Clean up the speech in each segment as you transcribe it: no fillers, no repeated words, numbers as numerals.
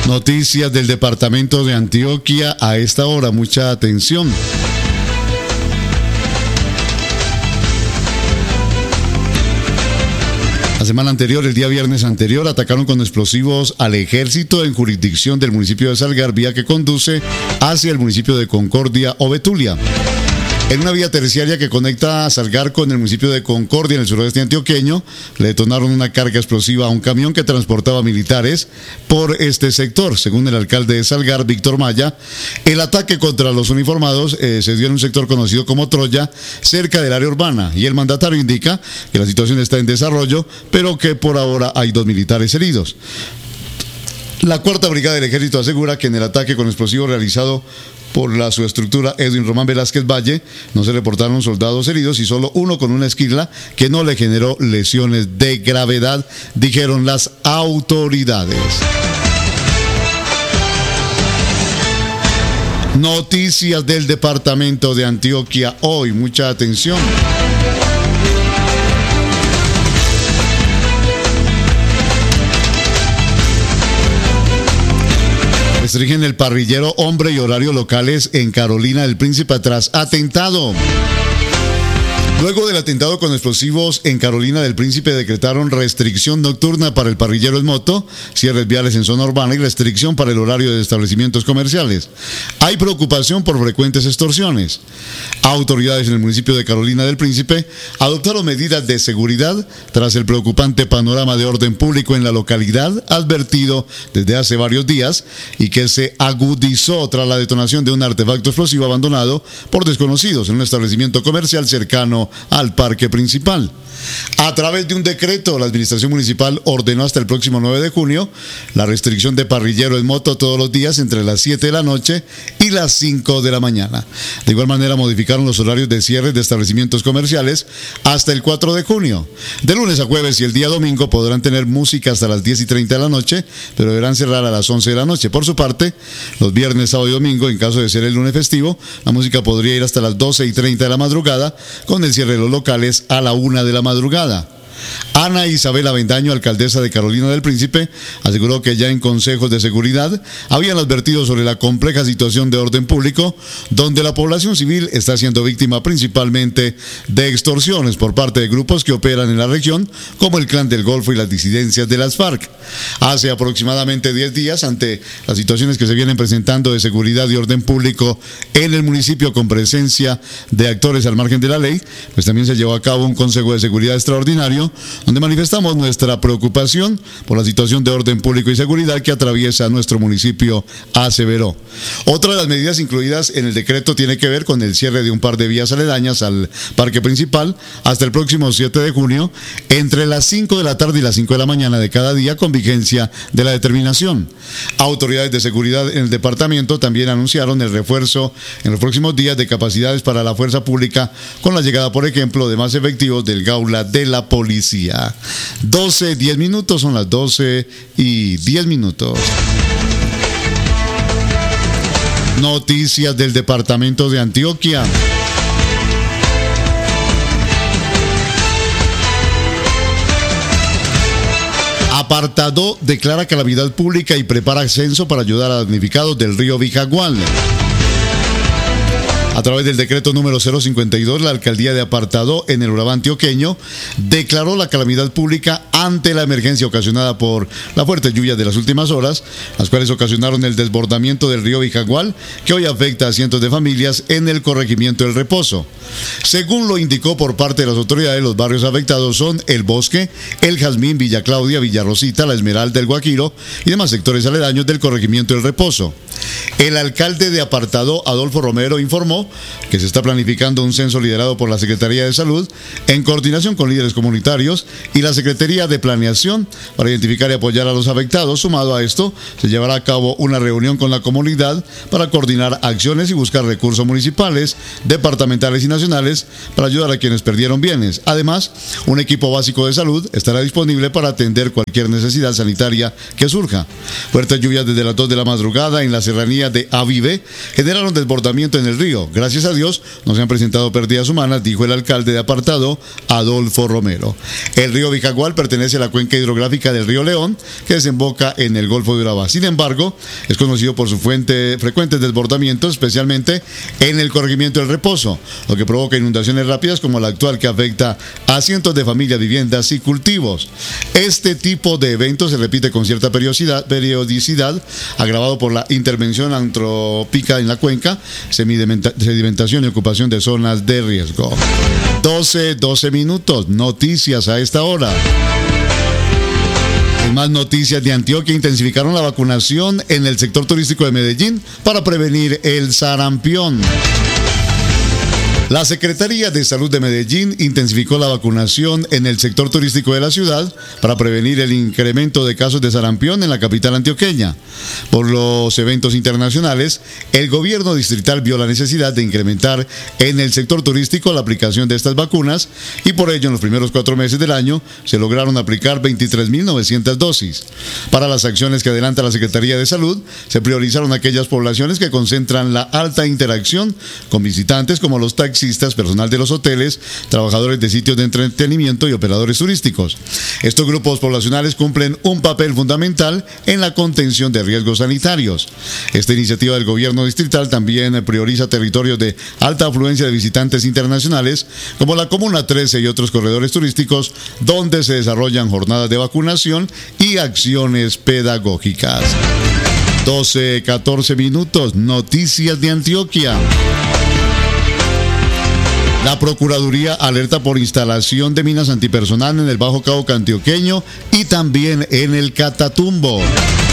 Noticias del departamento de Antioquia a esta hora, mucha atención. La semana anterior, el día viernes anterior, atacaron con explosivos al ejército en jurisdicción del municipio de Salgar, vía que conduce hacia el municipio de Concordia o Betulia. En una vía terciaria que conecta a Salgar con el municipio de Concordia, en el suroeste antioqueño, le detonaron una carga explosiva a un camión que transportaba militares por este sector. Según el alcalde de Salgar, Víctor Maya, el ataque contra los uniformados se dio en un sector conocido como Troya, cerca del área urbana, y el mandatario indica que la situación está en desarrollo, pero que por ahora hay 2 militares heridos. La Cuarta Brigada del Ejército asegura que en el ataque con explosivo realizado por la subestructura Edwin Román Velázquez Valle no se reportaron soldados heridos y solo uno con una esquirla que no le generó lesiones de gravedad, dijeron las autoridades. Noticias del departamento de Antioquia hoy, mucha atención. Restringen el parrillero hombre y horario locales en Carolina del Príncipe tras atentado. Luego del atentado con explosivos en Carolina del Príncipe, decretaron restricción nocturna para el parrillero en moto, cierres viales en zona urbana y restricción para el horario de establecimientos comerciales. Hay preocupación por frecuentes extorsiones. Autoridades en el municipio de Carolina del Príncipe adoptaron medidas de seguridad tras el preocupante panorama de orden público en la localidad, advertido desde hace varios días y que se agudizó tras la detonación de un artefacto explosivo abandonado por desconocidos en un establecimiento comercial cercano al parque principal. A través de un decreto, la administración municipal ordenó hasta el próximo 9 de junio la restricción de parrillero en moto todos los días entre las 7 de la noche y las 5 de la mañana. De igual manera, modificaron los horarios de cierre de establecimientos comerciales hasta el 4 de junio. De lunes a jueves y el día domingo podrán tener música hasta las 10:30 de la noche, pero deberán cerrar a las 11 de la noche. Por su parte, los viernes, sábado y domingo, en caso de ser el lunes festivo, la música podría ir hasta las 12:30 de la madrugada, con el cierre de los locales a la 1 de la madrugada. Ana Isabel Avendaño, alcaldesa de Carolina del Príncipe, aseguró que ya en consejos de seguridad habían advertido sobre la compleja situación de orden público, donde la población civil está siendo víctima principalmente de extorsiones por parte de grupos que operan en la región, como el Clan del Golfo y las disidencias de las FARC. Hace aproximadamente 10 días, ante las situaciones que se vienen presentando de seguridad y orden público en el municipio con presencia de actores al margen de la ley, pues también se llevó a cabo un consejo de seguridad extraordinario, donde manifestamos nuestra preocupación por la situación de orden público y seguridad que atraviesa nuestro municipio, aseveró. Otra de las medidas incluidas en el decreto tiene que ver con el cierre de un par de vías aledañas al parque principal hasta el próximo 7 de junio, entre las 5 de la tarde y las 5 de la mañana de cada día, con vigencia de la determinación. Autoridades de seguridad en el departamento también anunciaron el refuerzo en los próximos días de capacidades para la fuerza pública, con la llegada, por ejemplo, de más efectivos del Gaula de la Policía. 12:10 minutos, son las 12:10. Noticias del departamento de Antioquia. Apartado declara calamidad pública y prepara censo para ayudar a damnificados del río Vijagual. A través del decreto número 052, la alcaldía de Apartado, en el Urabá antioqueño, declaró la calamidad pública ante la emergencia ocasionada por la fuerte lluvia de las últimas horas, las cuales ocasionaron el desbordamiento del río Vijagual, que hoy afecta a cientos de familias en el corregimiento del Reposo. Según lo indicó por parte de las autoridades, los barrios afectados son El Bosque, El Jazmín, Villa Claudia, Villa Rosita, La Esmeralda, El Guajiro y demás sectores aledaños del corregimiento del Reposo. El alcalde de Apartado, Adolfo Romero, informó que se está planificando un censo liderado por la Secretaría de Salud en coordinación con líderes comunitarios y la Secretaría de Planeación para identificar y apoyar a los afectados. Sumado a esto, se llevará a cabo una reunión con la comunidad para coordinar acciones y buscar recursos municipales, departamentales y nacionales para ayudar a quienes perdieron bienes. Además, un equipo básico de salud estará disponible para atender cualquier necesidad sanitaria que surja. Fuertes lluvias desde las 2 de la madrugada en la serranía de Avive generaron desbordamiento en el río, Gracias a Dios no se han presentado pérdidas humanas, dijo el alcalde de Apartado, Adolfo Romero. El río Vijagual pertenece a la cuenca hidrográfica del río León, que desemboca en el Golfo de Urabá. Sin embargo, es conocido por sus frecuentes desbordamientos, especialmente en el corregimiento del Reposo, lo que provoca inundaciones rápidas como la actual, que afecta a cientos de familias, viviendas y cultivos. Este tipo de eventos se repite con cierta periodicidad, agravado por la intervención antrópica en la cuenca, sedimentación y ocupación de zonas de riesgo. 12 minutos, noticias a esta hora. En más noticias de Antioquia, intensificaron la vacunación en el sector turístico de Medellín para prevenir el sarampión. La Secretaría de Salud de Medellín intensificó la vacunación en el sector turístico de la ciudad para prevenir el incremento de casos de sarampión en la capital antioqueña. Por los eventos internacionales, el gobierno distrital vio la necesidad de incrementar en el sector turístico la aplicación de estas vacunas y por ello en los primeros 4 meses del año se lograron aplicar 23.900 dosis. Para las acciones que adelanta la Secretaría de Salud, se priorizaron aquellas poblaciones que concentran la alta interacción con visitantes como los taxistas, personal de los hoteles, trabajadores de sitios de entretenimiento y operadores turísticos. Estos grupos poblacionales cumplen un papel fundamental en la contención de riesgos sanitarios. Esta iniciativa del gobierno distrital también prioriza territorios de alta afluencia de visitantes internacionales, como la Comuna 13 y otros corredores turísticos, donde se desarrollan jornadas de vacunación y acciones pedagógicas. 14 minutos, noticias de Antioquia. La Procuraduría alerta por instalación de minas antipersonal en el Bajo Cauca antioqueño y también en el Catatumbo.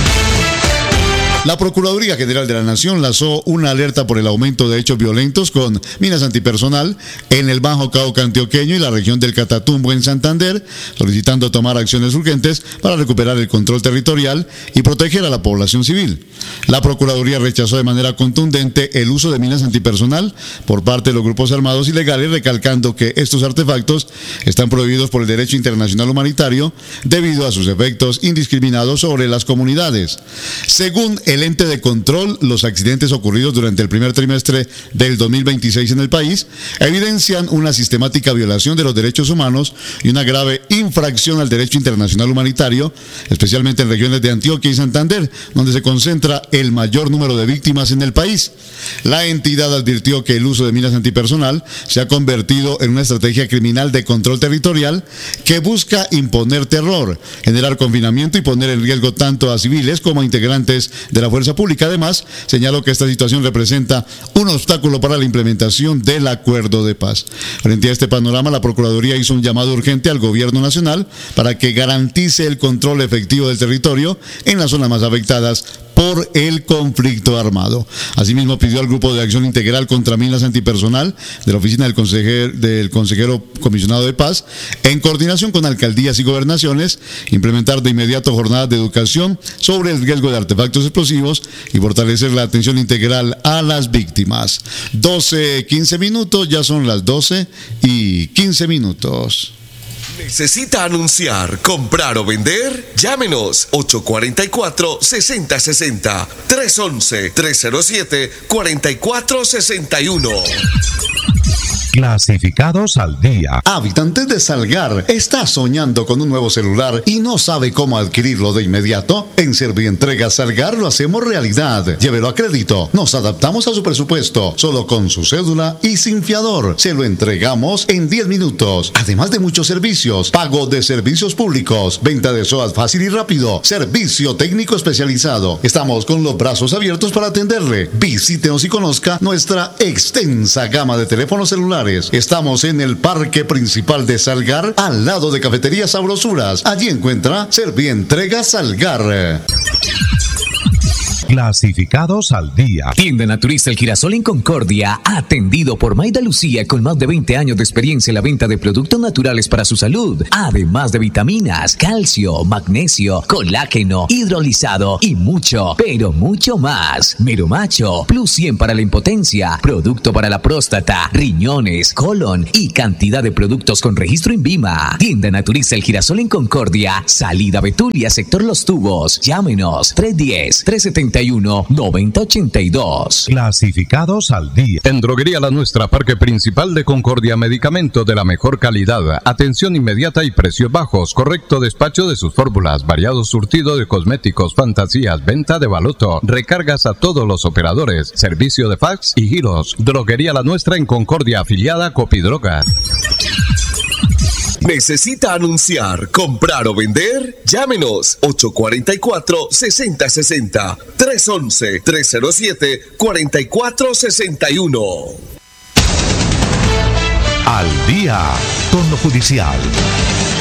La Procuraduría General de la Nación lanzó una alerta por el aumento de hechos violentos con minas antipersonal en el Bajo Cauca antioqueño y la región del Catatumbo en Santander, solicitando tomar acciones urgentes para recuperar el control territorial y proteger a la población civil. La Procuraduría rechazó de manera contundente el uso de minas antipersonal por parte de los grupos armados ilegales, recalcando que estos artefactos están prohibidos por el derecho internacional humanitario debido a sus efectos indiscriminados sobre las comunidades. Según el ente de control, los accidentes ocurridos durante el primer trimestre del 2026 en el país evidencian una sistemática violación de los derechos humanos y una grave infracción al derecho internacional humanitario, especialmente en regiones de Antioquia y Santander, donde se concentra el mayor número de víctimas en el país. La entidad advirtió que el uso de minas antipersonal se ha convertido en una estrategia criminal de control territorial que busca imponer terror, generar confinamiento y poner en riesgo tanto a civiles como a integrantes de la fuerza pública. Además, señaló que esta situación representa un obstáculo para la implementación del acuerdo de paz. Frente a este panorama, la Procuraduría hizo un llamado urgente al Gobierno Nacional para que garantice el control efectivo del territorio en las zonas más afectadas por el conflicto armado. Asimismo, pidió al Grupo de Acción Integral contra Minas Antipersonal de la Oficina del Consejero Comisionado de Paz, en coordinación con alcaldías y gobernaciones, implementar de inmediato jornadas de educación sobre el riesgo de artefactos explosivos y fortalecer la atención integral a las víctimas. 12:15 minutos, ya son las 12:15. ¿Necesita anunciar, comprar o vender? Llámenos 844-6060 311-307-4461. Clasificados al día. Habitante de Salgar, ¿está soñando con un nuevo celular y no sabe cómo adquirirlo de inmediato? En Servientrega Salgar lo hacemos realidad. Llévelo a crédito. Nos adaptamos a su presupuesto. Solo con su cédula y sin fiador. Se lo entregamos en 10 minutos. Además de muchos servicios. Pago de servicios públicos. Venta de SOAT fácil y rápido. Servicio técnico especializado. Estamos con los brazos abiertos para atenderle. Visítenos y conozca nuestra extensa gama de teléfonos celulares. Estamos en el Parque Principal de Salgar, al lado de Cafetería Sabrosuras. Allí encuentra Servientrega Salgar. Clasificados al día. Tienda Naturista El Girasol en Concordia, atendido por Maida Lucía con más de 20 años de experiencia en la venta de productos naturales para su salud, además de vitaminas, calcio, magnesio, colágeno, hidrolizado y mucho, pero mucho más. Meromacho, Plus 100 para la impotencia, producto para la próstata, riñones, colon y cantidad de productos con registro INVIMA. Tienda Naturista El Girasol en Concordia, salida Betulia, sector Los Tubos. Llámenos 310-370 361-9082. Clasificados al día. En Droguería La Nuestra, Parque Principal de Concordia, medicamento de la mejor calidad, atención inmediata y precios bajos, correcto despacho de sus fórmulas, variado surtido de cosméticos, fantasías, venta de baloto, recargas a todos los operadores, servicio de fax y giros. Droguería La Nuestra en Concordia, afiliada a Copidrogas. ¿Necesita anunciar, comprar o vender? Llámenos 844-6060 311-307-4461. Al día con lo judicial.